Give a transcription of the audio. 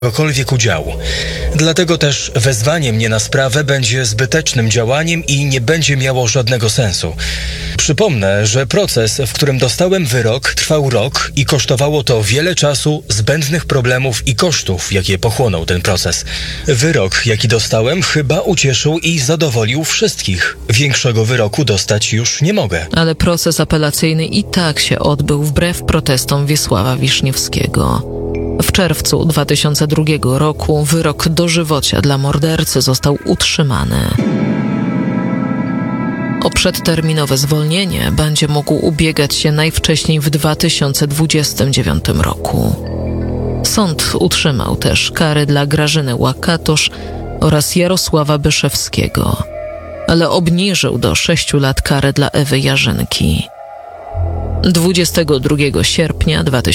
jakiegokolwiek udziału. Dlatego też wezwanie mnie na sprawę będzie zbytecznym działaniem i nie będzie miało żadnego sensu. Przypomnę, że proces, w którym dostałem wyrok, trwał rok i kosztowało to wiele czasu, zbędnych problemów i kosztów, jakie pochłonął ten proces. Wyrok, jaki dostałem, chyba ucieszył i zadowolił wszystkich. Większego wyroku dostać już nie mogę. Ale proces apelacyjny i tak się odbył wbrew protestom Wiesława Wiszniewskiego. W czerwcu 2002 roku wyrok dożywocia dla mordercy został utrzymany. O przedterminowe zwolnienie będzie mógł ubiegać się najwcześniej w 2029 roku. Sąd utrzymał też kary dla Grażyny Łakatosz oraz Jarosława Byszewskiego, ale obniżył do 6 lat karę dla Ewy Jarzynki. 22 sierpnia 2000